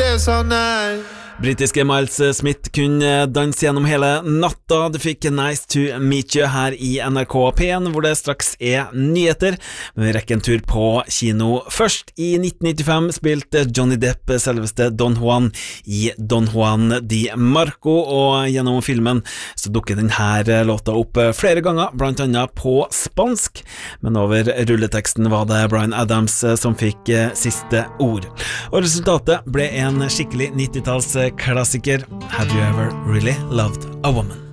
dance all night. Britiske Miles Smith kunne danse gjennom hele natta. Du fikk Nice to Meet You her i NRK P1, hvor det straks nyheter. Men vi rekker en tur på kino først. I 1995 spilte Johnny Depp selveste Don Juan i Don Juan Di Marco, og gjennom filmen så dukker denne låta opp flere ganger, blant annet på spansk. Men over rulleteksten var det Bryan Adams som fikk siste ord. Og resultatet ble en skikkelig 90-talls klassiker. Have you ever really loved a woman?